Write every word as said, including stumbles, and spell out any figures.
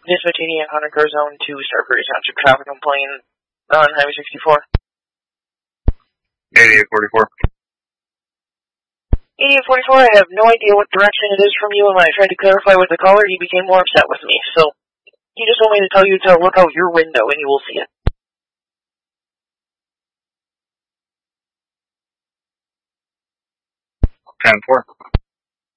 Dispatch eighty-eight hundred Car Zone to Starbury Township traffic complaint on Highway sixty-four. eighty-eight forty-four. eighty-eight forty-four, I have no idea what direction it is from you, and when I tried to clarify with the caller, he became more upset with me. So, he just told me to tell you to look out your window, and you will see it. ten four.